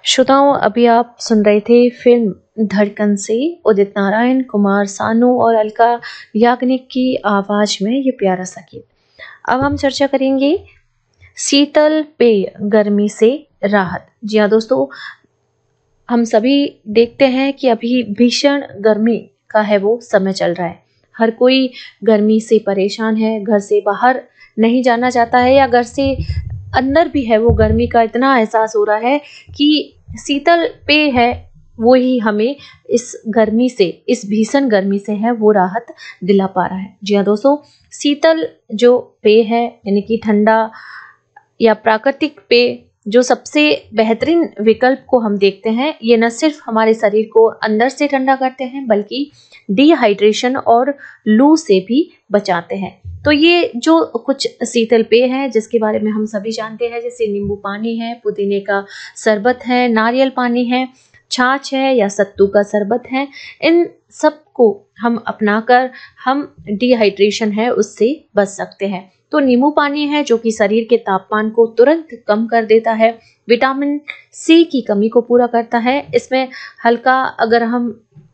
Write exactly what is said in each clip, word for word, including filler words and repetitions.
श्रोताओं, अभी आप सुन रहे थे फिल्म धड़कन से उदित नारायण, कुमार सानू और अलका याग्निक की आवाज में ये प्यारा सा गीत। अब हम चर्चा करेंगे शीतल पेय, गर्मी से राहत। जी हाँ दोस्तों, हम सभी देखते हैं कि अभी भीषण गर्मी का है वो समय चल रहा है। हर कोई गर्मी से परेशान है, घर से बाहर नहीं जाना चाहता है या घर से अंदर भी है वो गर्मी का इतना एहसास हो रहा है कि शीतल पेय है वो ही हमें इस गर्मी से, इस भीषण गर्मी से है वो राहत दिला पा रहा है। जी हाँ दोस्तों, शीतल जो पेय है यानी कि ठंडा या प्राकृतिक पेय जो सबसे बेहतरीन विकल्प को हम देखते हैं, ये न सिर्फ हमारे शरीर को अंदर से ठंडा करते हैं बल्कि डिहाइड्रेशन और लू से भी बचाते हैं। तो ये जो कुछ शीतल पेय हैं जिसके बारे में हम सभी जानते हैं, जैसे नींबू पानी है, पुदीने का शरबत है, नारियल पानी है, छाछ है या सत्तू का शरबत है, इन सब को हम अपनाकर हम डिहाइड्रेशन है उससे बच सकते हैं। तो नींबू पानी है जो कि शरीर के तापमान को तुरंत कम कर देता है, विटामिन सी की कमी को पूरा करता है। इसमें हल्का अगर हम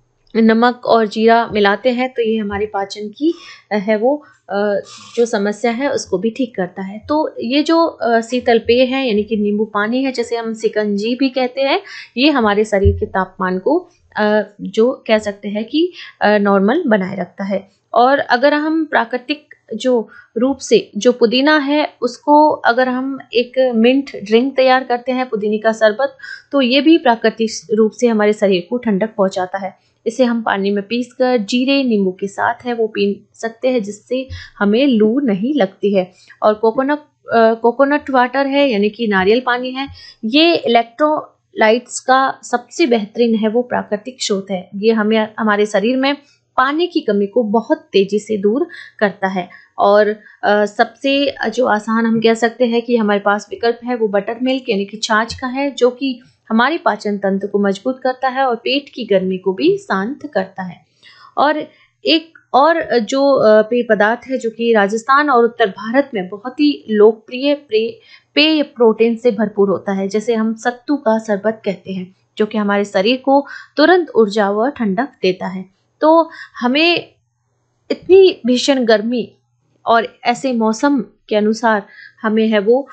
नमक और जीरा मिलाते हैं तो ये हमारे पाचन की है वो जो समस्या है उसको भी ठीक करता है। तो ये जो शीतल पेय है यानी कि नींबू पानी है, जैसे हम शिकंजी भी कहते हैं, ये हमारे शरीर के तापमान को जो कह सकते हैं कि नॉर्मल बनाए रखता है। और अगर हम प्राकृतिक जो रूप से जो पुदीना है उसको अगर हम एक मिंट ड्रिंक तैयार करते हैं, पुदीने का शरबत, तो ये भी प्राकृतिक रूप से हमारे शरीर को ठंडक पहुंचाता है। इसे हम पानी में पीसकर जीरे नींबू के साथ है वो पी सकते हैं, जिससे हमें लू नहीं लगती है। और कोकोनट कोकोनट वाटर है यानी कि नारियल पानी है, ये इलेक्ट्रोलाइट्स का सबसे बेहतरीन है वो प्राकृतिक स्रोत है। ये हमें हमारे शरीर में पानी की कमी को बहुत तेजी से दूर करता है। और आ, सबसे जो आसान हम कह सकते हैं कि हमारे पास विकल्प है वो बटर मिल्क यानी कि छाछ का है, जो कि हमारे पाचन तंत्र को मजबूत करता है और पेट की गर्मी को भी शांत करता है। और एक और जो पेय पदार्थ है जो कि राजस्थान और उत्तर भारत में बहुत ही लोकप्रिय पेय प्रोटीन से भरपूर होता है, जैसे हम सत्तू का शरबत कहते हैं, जो कि हमारे शरीर को तुरंत ऊर्जा व ठंडक देता है। तो हमें इतनी भीषण गर्मी और ऐसे मौसम के अनुसार हमें है वो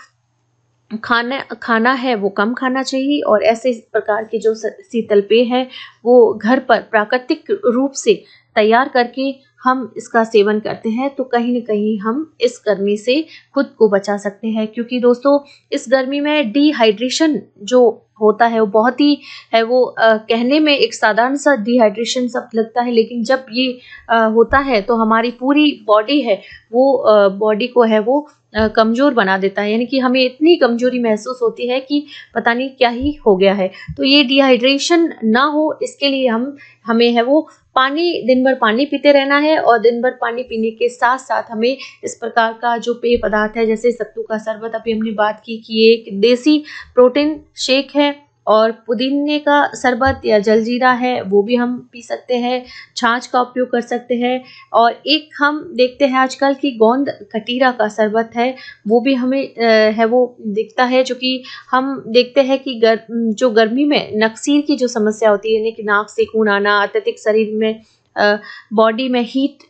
खाना खाना है वो कम खाना चाहिए, और ऐसे प्रकार के जो शीतल पेय है वो घर पर प्राकृतिक रूप से तैयार करके हम इसका सेवन करते हैं तो कहीं न कहीं हम इस गर्मी से खुद को बचा सकते हैं। क्योंकि दोस्तों, इस गर्मी में डिहाइड्रेशन जो होता है वो बहुत ही है वो आ, कहने में एक साधारण सा डिहाइड्रेशन शब्द लगता है, लेकिन जब ये आ, होता है तो हमारी पूरी बॉडी है वो बॉडी को है वो कमज़ोर बना देता है, यानी कि हमें इतनी कमज़ोरी महसूस होती है कि पता नहीं क्या ही हो गया है। तो ये डिहाइड्रेशन ना हो इसके लिए हम हमें है वो पानी, दिन भर पानी पीते रहना है। और दिन भर पानी पीने के साथ साथ हमें इस प्रकार का जो पेय पदार्थ है, जैसे सत्तू का शरबत अभी हमने बात की कि ये एक देसी प्रोटीन शेक है, और पुदीने का शरबत या जलजीरा है वो भी हम पी सकते हैं, छाछ का उपयोग कर सकते हैं। और एक हम देखते हैं आजकल की गोंद कतीरा का शरबत है, वो भी हमें है वो दिखता है, जो कि हम देखते हैं कि गर, जो गर्मी में नक्सीर की जो समस्या होती है यानी कि नाक से खून आना, अत्यधिक शरीर में बॉडी में हीट